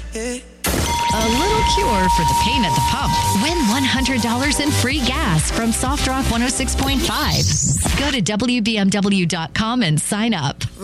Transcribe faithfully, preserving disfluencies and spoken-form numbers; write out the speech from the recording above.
A little cure for the pain at the pump. Win one hundred dollars in free gas from Soft Rock one oh six point five. Go to W B M W dot com and sign up.